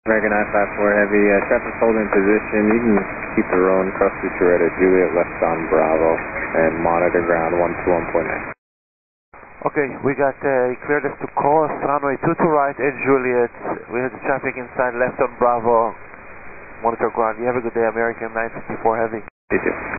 American I-54 Heavy, traffic's holding position. You can keep the road cross to Toretto, Juliet left on Bravo, and monitor ground 121.9. Okay, we got cleared us to cross runway 2 to right at Juliet. We have the traffic inside left on Bravo. Monitor ground. You have a good day, American 954 Heavy. You too.